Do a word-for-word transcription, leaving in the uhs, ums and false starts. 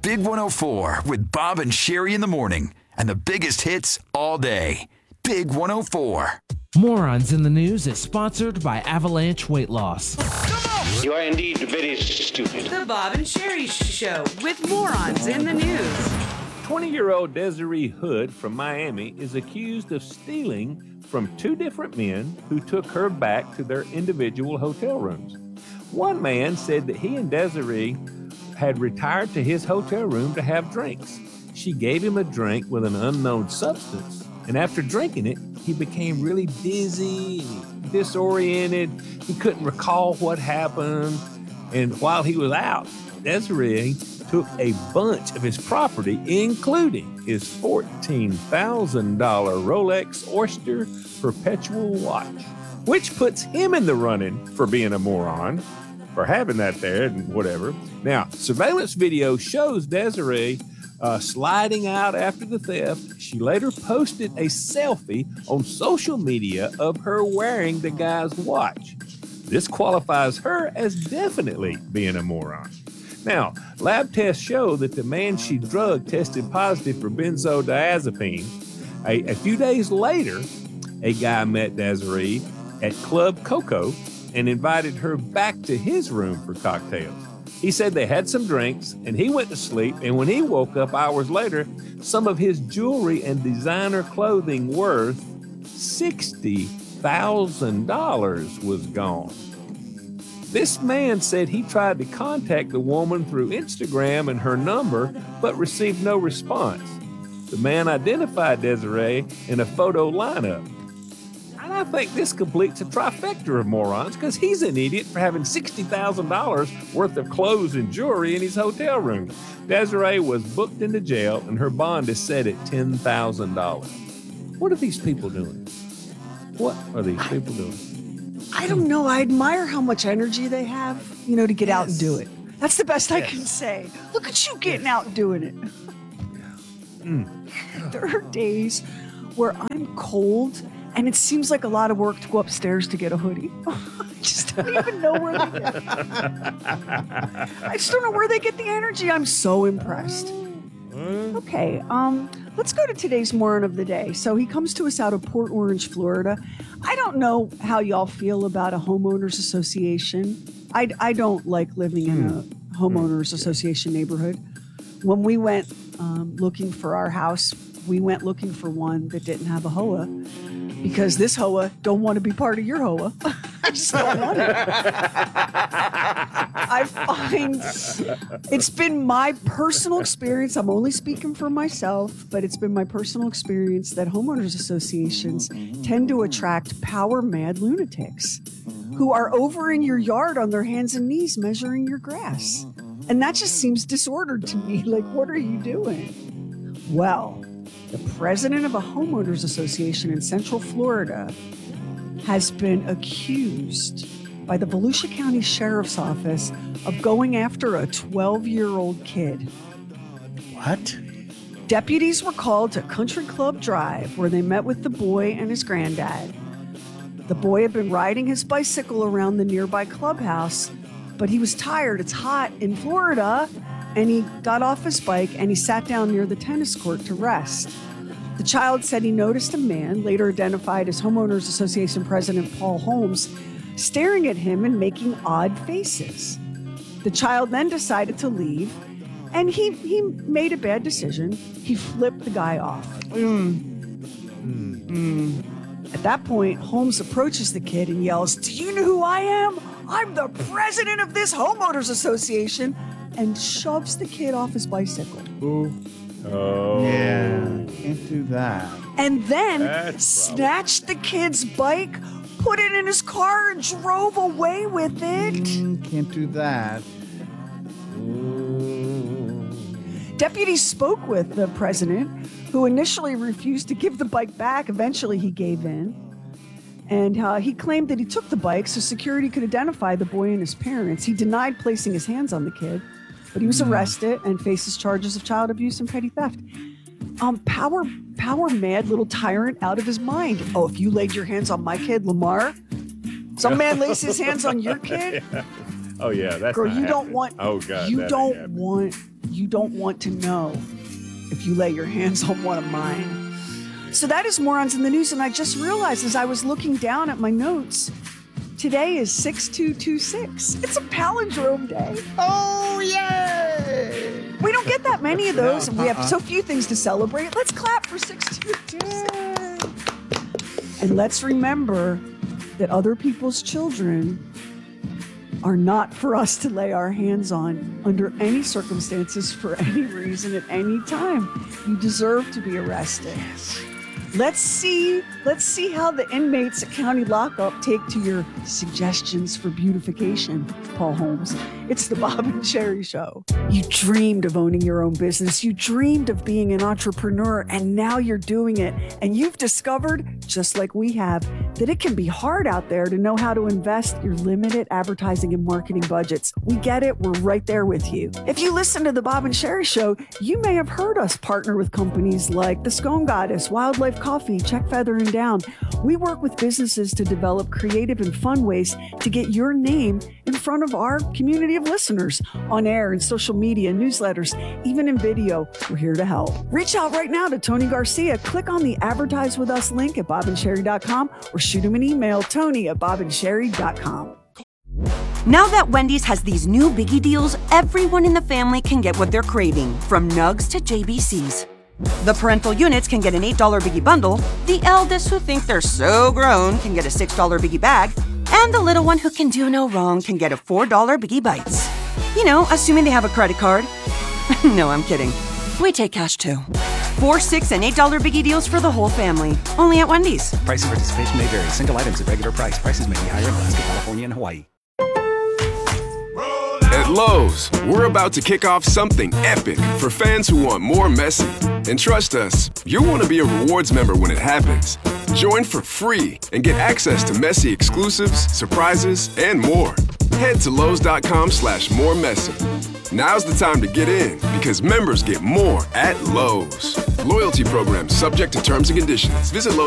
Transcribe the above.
Big one oh four with Bob and Sherry in the morning. And the biggest hits all day. Big one oh four. Morons in the News is sponsored by Avalanche Weight Loss. You are indeed very stupid. The Bob and Sherry Show with Morons in the News. twenty-year-old Desiree Hood from Miami is accused of stealing from two different men who took her back to their individual hotel rooms. One man said that he and Desiree had retired to his hotel room to have drinks. She gave him a drink with an unknown substance, and after drinking it, he became really dizzy and disoriented. He couldn't recall what happened, and while he was out, Desiree took a bunch of his property, including his fourteen thousand dollars Rolex Oyster Perpetual watch, which puts him in the running for being a moron, for having that there and whatever. Now, surveillance video shows Desiree uh, sliding out after the theft. She later posted a selfie on social media of her wearing the guy's watch. This qualifies her as definitely being a moron. Now, lab tests show that the man she drugged tested positive for benzodiazepine. A, a few days later, a guy met Desiree at Club Coco and invited her back to his room for cocktails. He said they had some drinks and he went to sleep, and when he woke up hours later, some of his jewelry and designer clothing worth sixty thousand dollars was gone. This man said he tried to contact the woman through Instagram and her number, but received no response. The man identified Desiree in a photo lineup. And I think this completes a trifecta of morons, because he's an idiot for having sixty thousand dollars worth of clothes and jewelry in his hotel room. Desiree was booked into jail, and her bond is set at ten thousand dollars. What are these people doing? What are these people doing? I don't know. I admire how much energy they have, you know, to get yes. out and do it. That's the best yes. I can say. Look at you getting out and doing it. Mm. There are days where I'm cold and it seems like a lot of work to go upstairs to get a hoodie. I just don't even know where they get it. I just don't know where they get the energy. I'm so impressed. Okay, um, let's go to today's moron of the day. So he comes to us out of Port Orange, Florida. I don't know how y'all feel about a homeowners association. I, I don't like living in a homeowners association neighborhood. When we went um, looking for our house, we went looking for one that didn't have a H O A, because this H O A don't want to be part of your H O A. I just don't want it. I find it's been my personal experience. I'm only speaking for myself, but it's been my personal experience that homeowners associations tend to attract power-mad lunatics who are over in your yard on their hands and knees measuring your grass. And that just seems disordered to me. Like, what are you doing? Well, the president of a homeowners association in Central Florida has been accused by the Volusia County Sheriff's Office of going after a twelve-year-old kid. What? Deputies were called to Country Club Drive, where they met with the boy and his granddad. The boy had been riding his bicycle around the nearby clubhouse, but he was tired. It's hot in Florida. And he got off his bike and he sat down near the tennis court to rest. The child said he noticed a man, later identified as Homeowners Association President Paul Holmes, staring at him and making odd faces. The child then decided to leave, and he, he made a bad decision. He flipped the guy off. Mm. Mm. Mm. At that point, Holmes approaches the kid and yells, "Do you know who I am? I'm the president of this homeowners association," and shoves the kid off his bicycle. Ooh. Oh. Yeah, can't do that. And then That's snatched the kid's bike, put it in his car, and drove away with it. Mm, can't do that. Deputies spoke with the president, who initially refused to give the bike back. Eventually, he gave in. And uh, he claimed that he took the bike so security could identify the boy and his parents. He denied placing his hands on the kid, but he was arrested and faces charges of child abuse and petty theft. Um, power, power mad little tyrant out of his mind. Oh, if you laid your hands on my kid, Lamar, some man lays his hands on your kid. Yeah. Oh yeah, that's girl. not You don't happening. want. Oh god, you that ain't don't happening. want you don't want to know if you lay your hands on one of mine. So that is Morons in the News, and I just realized as I was looking down at my notes, today is six two two six. It's a palindrome day. Oh, yay! We don't get that many of those, and we have Uh-uh. so few things to celebrate. Let's clap for six two two six. And let's remember that other people's children are not for us to lay our hands on under any circumstances, for any reason, at any time. You deserve to be arrested. Let's see, let's see how the inmates at county lockup take to your suggestions for beautification, Paul Holmes. It's the Bob and Sherry Show. You dreamed of owning your own business. You dreamed of being an entrepreneur, and now you're doing it. And you've discovered, just like we have, that it can be hard out there to know how to invest your limited advertising and marketing budgets. We get it. We're right there with you. If you listen to the Bob and Sherry Show, you may have heard us partner with companies like the Scone Goddess, Wildlife Coffee, Check Feather and Down. We work with businesses to develop creative and fun ways to get your name in front of our community of listeners on air and social media, newsletters, even in video. We're here to help. Reach out right now to Tony Garcia. Click on the Advertise With Us link at bob and sherry dot com or shoot him an email, Tony at bob and sherry dot com. Now that Wendy's has these new biggie deals, everyone in the family can get what they're craving, from nugs to J B Cs. The parental units can get an eight dollar biggie bundle, the eldest who think they're so grown can get a six dollar biggie bag, and the little one who can do no wrong can get a four dollar biggie bites. You know, assuming they have a credit card. No, I'm kidding. We take cash too. Four, six, and eight dollar biggie deals for the whole family. Only at Wendy's. Price and participation may vary. Single items at regular price. Prices may be higher in Alaska, California, and Hawaii. At Lowe's, we're about to kick off something epic for fans who want more Messi. And trust us, you'll want to be a rewards member when it happens. Join for free and get access to Messi exclusives, surprises, and more. Head to Lowe's.com slash more Messi. Now's the time to get in, because members get more at Lowe's. Loyalty program subject to terms and conditions. Visit Lowe's.